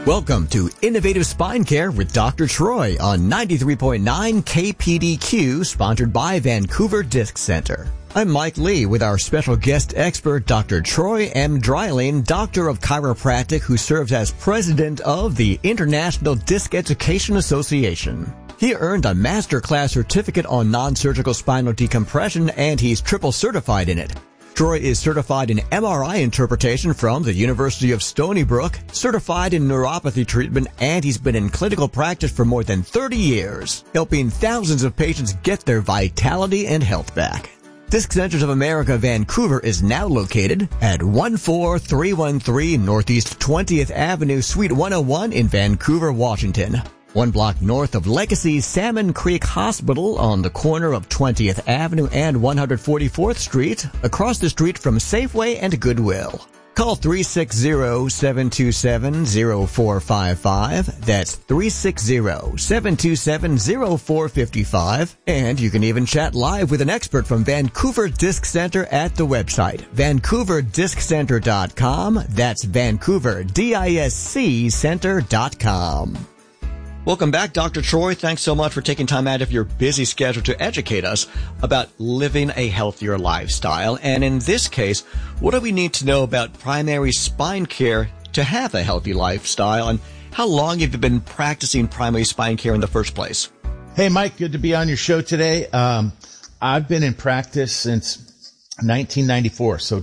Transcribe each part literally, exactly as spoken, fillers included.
Welcome to Innovative Spine Care with Doctor Troy on ninety-three point nine K P D Q, sponsored by Vancouver Disc Center. I'm Mike Lee with our special guest expert, Doctor Troy M. Dreiling, Doctor of Chiropractic, who serves as President of the International Disc Education Association. He earned a master class certificate on non-surgical spinal decompression, and he's triple certified in it. Troy is certified in M R I interpretation from the University of Stony Brook, certified in neuropathy treatment, and he's been in clinical practice for more than thirty years, helping thousands of patients get their vitality and health back. Disc Centers of America Vancouver is now located at one four three one three Northeast twentieth Avenue, Suite one oh one in Vancouver, Washington. One block north of Legacy Salmon Creek Hospital on the corner of twentieth Avenue and one hundred forty-fourth Street, across the street from Safeway and Goodwill. Call three six zero, seven two seven, zero four five five. That's three six zero, seven two seven, zero four five five. And you can even chat live with an expert from Vancouver Disc Center at the website, vancouver disc center dot com. That's Vancouver, D I S C Center dot com. Welcome back, Doctor Troy. Thanks so much for taking time out of your busy schedule to educate us about living a healthier lifestyle. And in this case, what do we need to know about primary spine care to have a healthy lifestyle? And how long have you been practicing primary spine care in the first place? Hey, Mike, good to be on your show today. Um, I've been in practice since nineteen ninety-four, so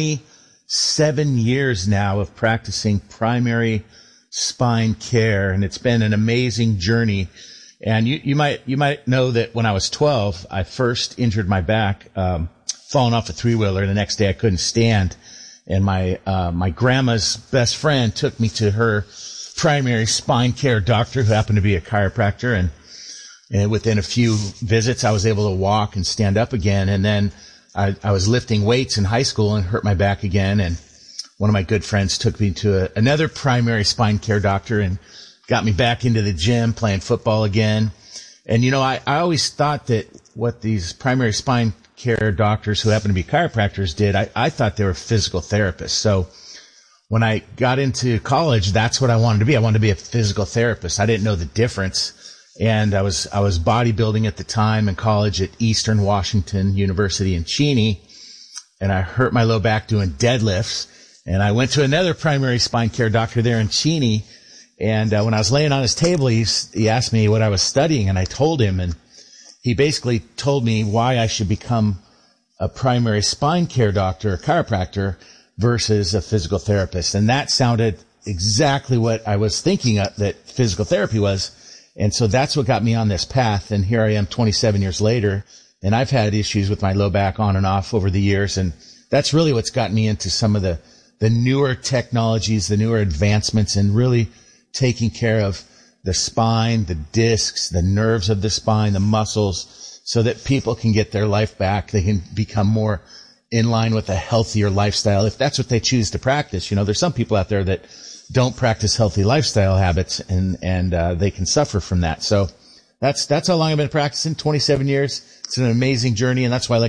twenty-seven years now of practicing primary spine care, and it's been an amazing journey. And you, you might you might know that when I was twelve, I first injured my back, um, falling off a three-wheeler. The next day I couldn't stand, and my uh, my grandma's best friend took me to her primary spine care doctor, who happened to be a chiropractor. And, and within a few visits, I was able to walk and stand up again. And then I, I was lifting weights in high school and hurt my back again. And one of my good friends took me to a, another primary spine care doctor and got me back into the gym, playing football again. And, you know, I, I always thought that what these primary spine care doctors, who happen to be chiropractors, did, I, I thought they were physical therapists. So when I got into college, that's what I wanted to be. I wanted to be a physical therapist. I didn't know the difference. And I was, I was bodybuilding at the time in college at Eastern Washington University in Cheney. And I hurt my low back doing deadlifts. And I went to another primary spine care doctor there in Cheney. And uh, when I was laying on his table, he, he asked me what I was studying, and I told him. And he basically told me why I should become a primary spine care doctor, a chiropractor, versus a physical therapist. And that sounded exactly what I was thinking of, that physical therapy was. And so that's what got me on this path. And here I am twenty-seven years later, and I've had issues with my low back on and off over the years. And that's really what's gotten me into some of the the newer technologies, the newer advancements, and really taking care of the spine, the discs, the nerves of the spine, the muscles, so that people can get their life back. They can become more in line with a healthier lifestyle, if that's what they choose to practice. You know, there's some people out there that don't practice healthy lifestyle habits, and, and, uh, they can suffer from that. So that's, that's how long I've been practicing, twenty-seven years. It's an amazing journey, and that's why I like